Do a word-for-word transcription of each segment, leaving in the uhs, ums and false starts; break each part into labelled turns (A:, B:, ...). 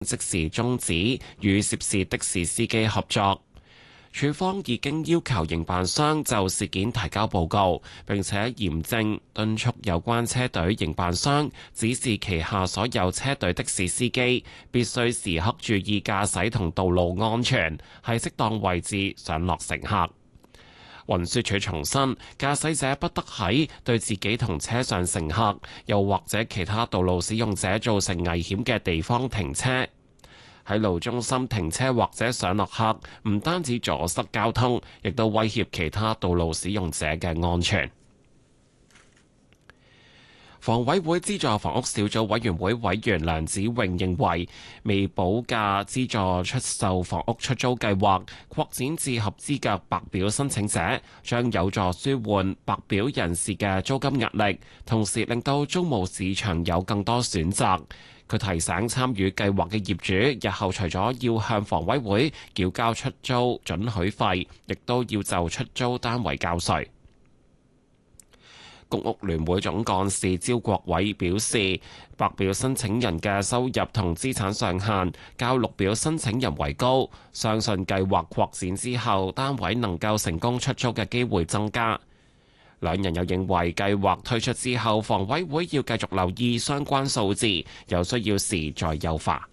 A: 即時終止與涉事的士司機合作。署方已經要求營辦商就事件提交報告，並且嚴正敦促有關車隊營辦商指示旗下所有車隊的士司機必須時刻注意駕駛同道路安全，喺適當位置上落乘客。運輸署重申，駕駛者不得喺對自己同車上乘客，又或者其他道路使用者造成危險嘅地方停車。喺路中心停車或者上落客，唔單止阻塞交通，亦都威脅其他道路使用者嘅安全。房委會資助房屋小組委員會委員梁子穎認為，未補價資助出售房屋出租計劃擴展至合資格白表申請者，將有助舒緩白表人士嘅租金壓力，同時令到租務市場有更多選擇。佢提醒參與計劃嘅業主，日後除咗要向房委會繳交出租准許費，亦都要就出租單位交稅。公屋聯會總幹事招國偉表示，白表申請人嘅收入同資產上限較綠表申請人為高，相信計劃擴展之後，單位能夠成功出租嘅機會增加。兩人又認為計劃推出之後，房委會要繼續留意相關數字，有需要時再優化。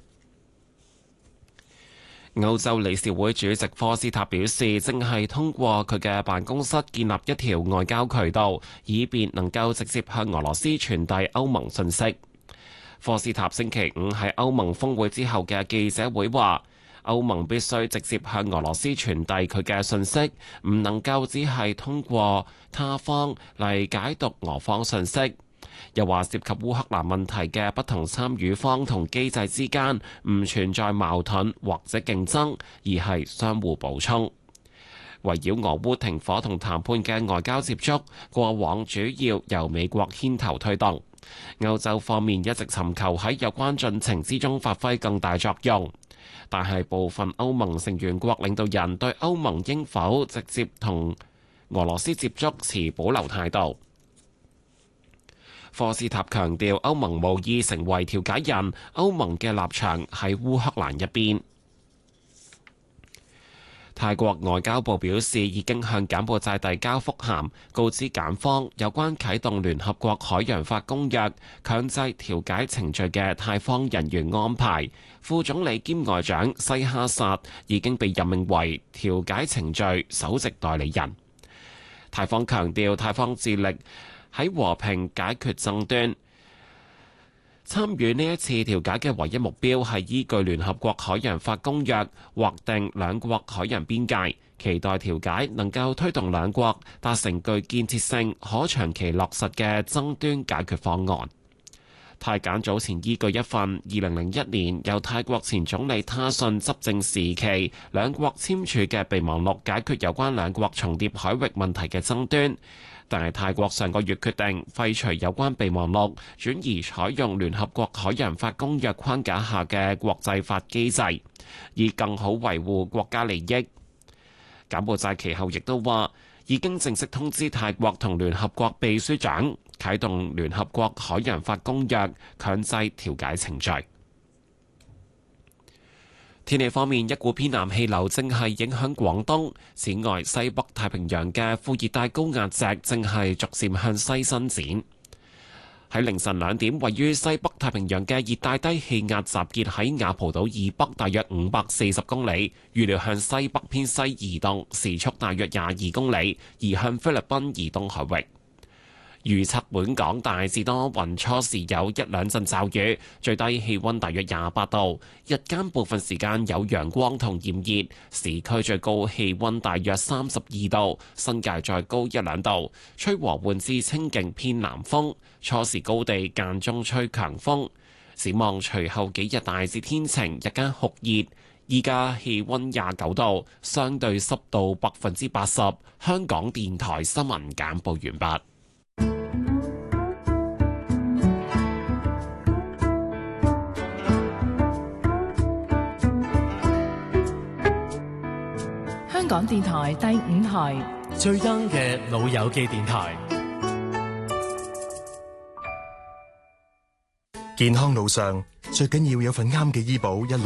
A: 歐洲理事會主席科斯塔表示，正係通過佢嘅辦公室建立一條外交渠道，以便能夠直接向俄羅斯傳遞歐盟信息。科斯塔星期五喺歐盟峰會之後嘅記者會話，歐盟必須直接向俄羅斯傳遞佢嘅信息，唔能夠只係通過他方嚟解讀俄方信息。又話涉及烏克蘭問題嘅不同參與方同機制之間唔存在矛盾或者競爭，而係相互補充。圍繞俄烏停火同談判嘅外交接觸，過往主要由美國牽頭推動。歐洲方面一直尋求喺有關進程之中發揮更大作用，但係部分歐盟成員國領導人對歐盟應否直接同俄羅斯接觸持保留態度。科斯塔強調，歐盟無意成為調解人，歐盟嘅立場喺烏克蘭一邊。泰國外交部表示，已經向柬埔寨遞交覆函，告知柬方有關啟動聯合國海洋法公約強制調解程序嘅泰方人員安排。副總理兼外長西哈薩已經被任命為調解程序首席代理人。泰方強調，泰方致力喺和平解決爭端，參與呢一次調解嘅唯一目標係依據聯合國海洋法公約劃定兩國海洋邊界，期待調解能夠推動兩國達成具建設性、可長期落實嘅爭端解決方案。泰柬早前依據一份二零零一年由泰國前總理他信執政時期兩國簽署嘅備忘錄，解決有關兩國重疊海域問題嘅爭端。但係泰國上個月決定廢除有關備忘錄，轉而採用聯合國海洋法公約框架下嘅國際法機制，以更好維護國家利益。柬埔寨其後亦都話，已經正式通知泰國同聯合國秘書長啟動聯合國海洋法公約強制調解程序。天氣方面，一股偏南氣流正係影響廣東。此外，西北太平洋嘅副熱帶高壓脊正係逐漸向西伸展。喺凌晨兩點，位於西北太平洋嘅熱帶低氣壓集結喺雅蒲島以北大約五百四十公里，預料向西北偏西移動，時速大約廿二公里，移向菲律賓以東海域。預測本港大致多雲，初時有一兩陣驟雨，最低氣溫大約廿八度，日間部分時間有陽光同炎熱，市區最高氣溫大約三十二度，新界再高一兩度，吹和緩至清勁偏南風，初時高地間中吹強風。展望隨後幾日大致天晴，日間酷熱，依家氣溫廿九度，相對濕度百分之八十。香港電台新聞簡報完畢。
B: 香港電台第五台
C: 最 young 嘅老友記電台，
D: 健康路上最緊要有份啱嘅醫保一路